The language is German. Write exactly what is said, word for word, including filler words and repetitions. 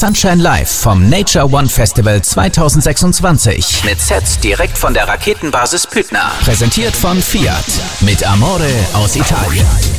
Sunshine Live vom Nature One Festival zweitausendsechsundzwanzig. Mit Sets direkt von der Raketenbasis Pydna. Präsentiert von Fiat. Mit Amore aus Italien.